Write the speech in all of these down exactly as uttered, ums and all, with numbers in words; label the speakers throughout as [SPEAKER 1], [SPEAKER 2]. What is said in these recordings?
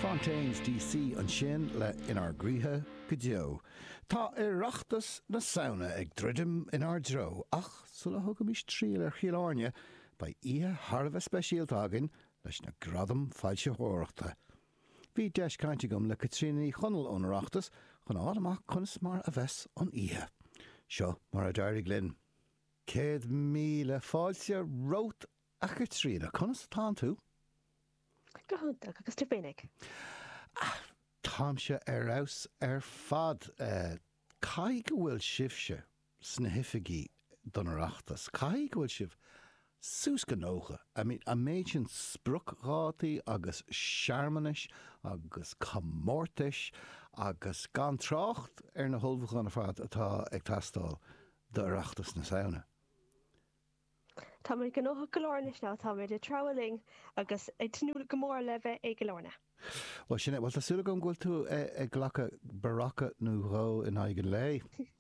[SPEAKER 1] Fontaines D C an sin le inar gríthe go deo. Tá iireachtas na saona ag dridim inar dro, ach sula thugam is tríal ar chialáine ba ihe Harbh speisialtágan leis na gradam fáilte thuaireachta. Bhí deis cainte gom le Caitríní chonal ón iireachtas chun álamach chunas mar a bheits an ihe. Seo mar a dairí glynn. Céad míle fáilte rót a Caitrína chunas tá tú?
[SPEAKER 2] Go húnta agus tú féinnig.
[SPEAKER 1] Tám se ar aus ar fad uh, cai go bhfuil sibse sna hifigií don iireachtas. Cai go bhfuil sibh sús go nócha. I mean, a méid sin spruchrátaí agus searmanis agus commórtais agus gan trácht ar na hulbhachan ar fad atá ag tastáil do iireachtas na saona.
[SPEAKER 2] Tá mé go nócha go láirnis ná tá mé de traweling agus ag tnúla go mór le bheith ag go láirne.
[SPEAKER 1] Well, sinne, well, tásúla gom ghfuil tú ag ghlacha baracha nó ró in aigen lei.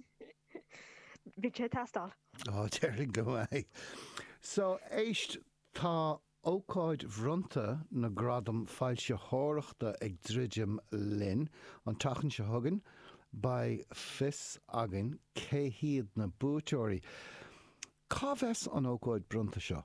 [SPEAKER 2] Bhí sé tastáil.
[SPEAKER 1] Á, deirling go é. So, éist tá ócáid bhrunta na gradam fáilte thuaireachta ag dridim linn an tachan se thugan ba fis agin cé hiad na búteoirí. Cá bheits an ócáid brunta seo?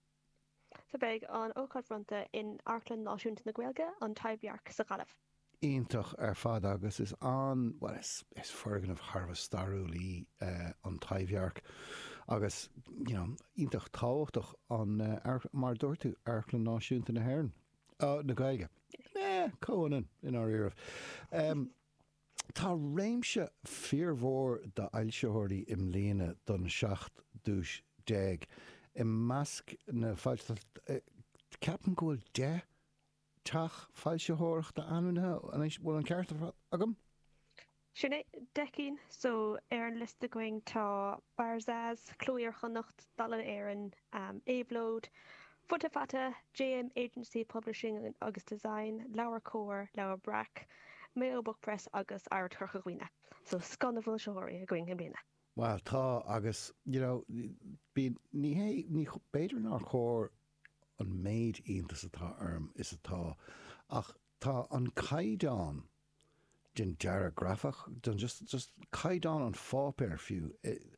[SPEAKER 2] Tá beag an ócáid brunta in Airceann Náisiúnta na Gaeilge an taibhhearc sa Gaillimh.
[SPEAKER 1] Ítach ar fad agus is an, well, is, is fergan of Harbh starúlaí uh, an taibhhearc agus, you know, ítach táhachtach an uh, ar, mar dúirtú Airceann Náisiúnta na hÉireann. Uh, na Gaeilge. Eh, cóanan in our iarmh. Um, Tá réimse fíormhór de ailseoirí im líana don seacht dúis déag i measc na fáilte ceapan go bhfuil de teach fáilte thuaireachta anúna an éis bhfuil an ceart agam?
[SPEAKER 2] Sinné decín so ar an lista going tá Barzaz, Clúir Chonacht, Dalan Éireann, um, Ablód, Futta Fata, J M Agency Publishing agus Design, Laura Core, Laura Brack, Mayo Book Press agus Ard Turcha Gwine. So scannafuil seoirí a going im lína.
[SPEAKER 1] Well, tá agus, you know, bí ní hé ní beidir ná chóir an méid iontas atá arm is atá ach tá an caighdeán den deara grafach den just just caighdeán an fápéir fiú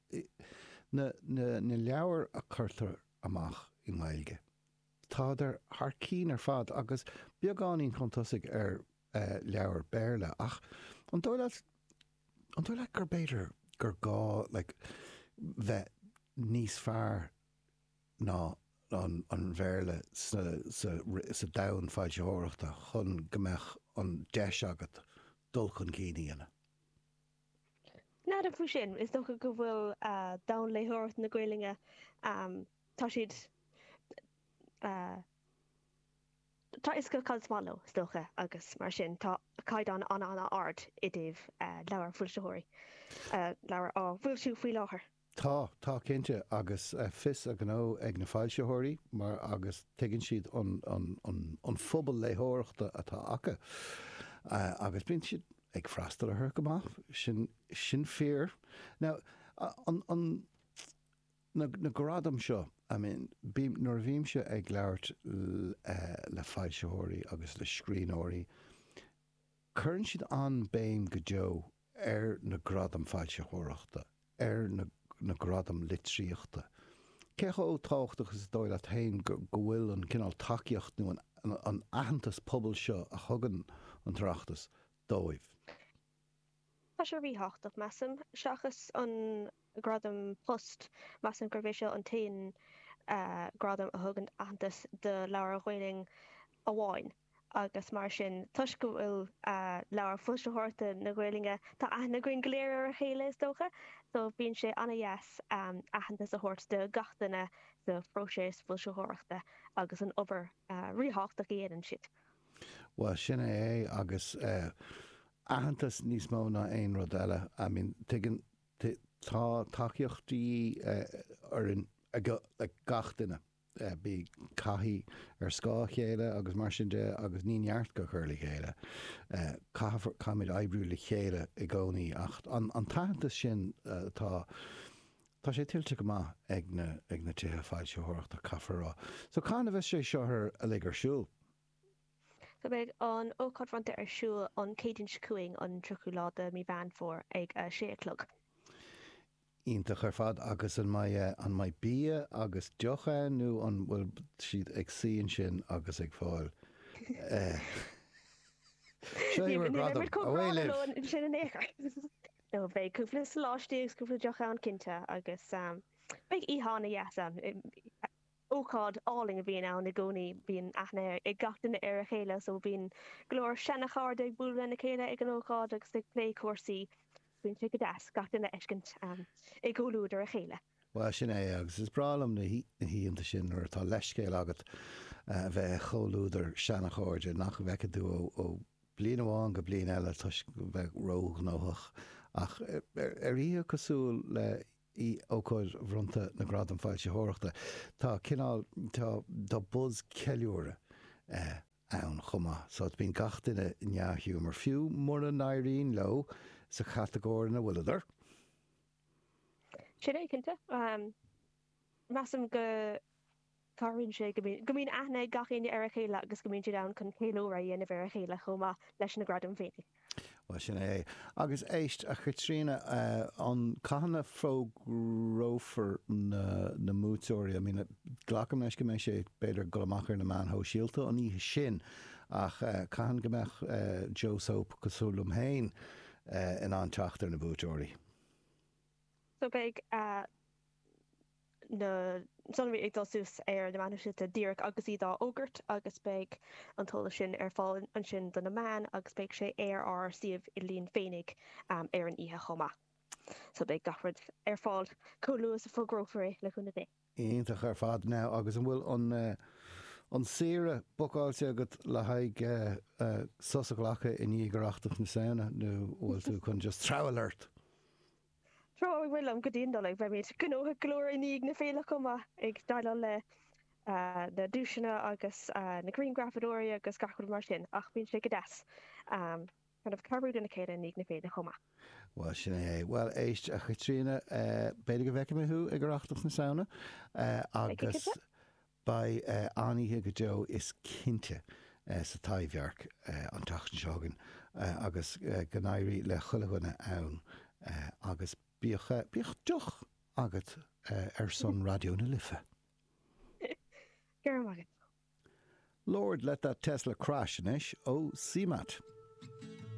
[SPEAKER 1] na na na leabhar a chuirtar amach i Gaeilge. Tá der haar cín ar fad agus beagáín chun tosaigh ar uh, leabhar béirle ach an dóile an dóile gur beidir gur gá like, bheith níos fearr ná an, an bhéirle sa, sa, sa dain fáilte thuaireachta chun gombeach an deis agat dul chun cíine.
[SPEAKER 2] Ná a bhú sin, is dócha go bhfuil uh, dain le thuaireacht na Gaeilge um, tá siad uh, tá is go cad smálo stocha agus mar sin tá caighdeán an anna ard i dtíobh uh, leabhar fuilteóirí uh, leabhar á bhfuilsiú faoi láthair.
[SPEAKER 1] Tá, tá cinnte agus uh, fis a gó ag na fáilteóirí mar agus tuigeann siad an, an, an, an phobal le thuaireachta atá acha uh, agus bíonn siad ag freastal a thur gomaith sin sin fear. Now, uh, an, an na, na gradam seo, I mean, bí nuair bhíim se ag leabhart uh, le fáilteóirí agus le scríóirí, chuireann siad an béim go deo ar na gradam fáilte thuaireachta, ar na, na gradam litríochta. Cecha ó táhachtach is dóil a tain go bhfuil an cinál takeíocht nó an, an, an aitheantas pobl seo a thugan an tráachtas dóibh.
[SPEAKER 2] Tá sé bhítheachtach measam seachas an gradam post measam gur bhí seo an tain uh, gradam a thugan aitheantas de leabhar Ghaeilge a bháin agus mar sin tuis go bhfuil uh, leabhar fuilteóireachta na Gaeilge tá aithne goin gléir ar chéile is dócha, so bhíonn sé anna yes um, aitheantas a thuairt de gatainna de phróisis fuilteóireachta agus an obair uh, rítheachtach éann siad.
[SPEAKER 1] Well, sinna é agus uh, aitheantas níos mó ná aon rud eile. I mean, tuigeann tá takeíochtaí uh, ar an like, gach duine. Uh, bí caithí ar scá chéile agus mar sin de agus níneart go chuirla chéile. Uh, Caimid ebrú le chéile i gcónaí ach an, an taithanta sin uh, tá tá sé tiltte go maith ag na, ag na tithe fáilte thuaireachta cafarrá. So cána bheith sé seo a ligarsúl?
[SPEAKER 2] So beag an ócád fronte ar siúil an céidirn secuing an trochuláda mí bhean fór ag uh, séclog.
[SPEAKER 1] Ítach ar fad agus an mai uh, an mai bí agus deocha nó an bhfuil siad ag síon sin agus ag fáil. uh,
[SPEAKER 2] sin an éair. No bheith cúpla láistígus cúpla deocha an cinnte agus um, beag íhanna yes an ócád áling a bhíon an na gcónaí bíon aithne ag gatainna ar a chéile so bhíon glóir sena cháirde ag búla na chéile ag an ócád agus ag lé cuasaí bhíon si go deas gatainna eiscint um, ag gúlúd ar a chéile.
[SPEAKER 1] Well sin é agus is bralam na híonanta sin ar tá leiscéil agat uh, bheith choúidir sena cháirde nach bheith dú ó blian amháin go blian eile tuis bheith róg nóthach ach ar í cosúil le í ócáid bhrunta na grad an fáilte thuireachta tá cinál tá dá buzz ceiliúra uh, ann chuma so bíon gatainna neathiú mar fiú mór an éiríonn lo sa chatagóir na bhuileidir.
[SPEAKER 2] Sin é cinnte um, measam go Carín sé go mín aithna gachéine ar a chéile agus go mín si an chun céóra dhéana bhar a chéile chuma leis na grad an féine.
[SPEAKER 1] Well sin é agus éist a chutrína uh, an caihanna frógrófer na, na mútóirí I mean glacham leis go mé sé beidir golamachar na man ho síalta an ihe sin ach uh, caihan gombeach uh, Joe Soap cosúlum hain uh, in an teachtar na bútóirí.
[SPEAKER 2] So big uh, na sonmhí ag dosús ar na manisiúta díreach agus iad á ógurt agus beag antóla sin ar fáil an sin don na man agus beag sé ar ar siomh i líon féinnig um, ar an ihe chomá. So beag gafrad ar fáil coolúas a fógrófarí le chuna dé.
[SPEAKER 1] Ítach ar fad ná agus an bhfuil an uh, an sire bokáilte agat le haig uh, uh, sosaglacha in ígurachtas na saona nó bhfuil tú chun just trá alert.
[SPEAKER 2] Tro bhfuil am go dtíon dóigh bheith méid gnótha glóir in íag na féile chuma ag daile le uh, na dúisina agus uh, na Green Grafadóí agus gachud mar sin ach bíonn sé go deas um, kind of carbúd in na céile in íag na féile chuma.
[SPEAKER 1] Well sin é well éist a chutrína uh, beidir go bheice méthú ag gurachtas na saona uh, agus ba uh, áníthe go deo is cinnte uh, sa taimhhearc uh, an tachtan seogan uh, agus uh, gnéirí le chulaganna ann uh, agus bíoch bíoch duch agat uh, ar son radio na lifa.
[SPEAKER 2] Lord,
[SPEAKER 1] let that Tesla crash, Nish. Oh, C MAT.